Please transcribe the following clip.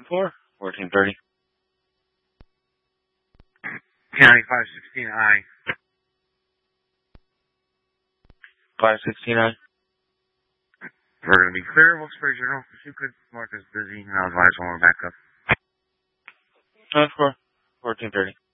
4, 1430. County 516I. 516I. We're going to be clear. Wilkes-Barre General. If you could mark as busy, and I'll advise when we're back up. 4, 1430.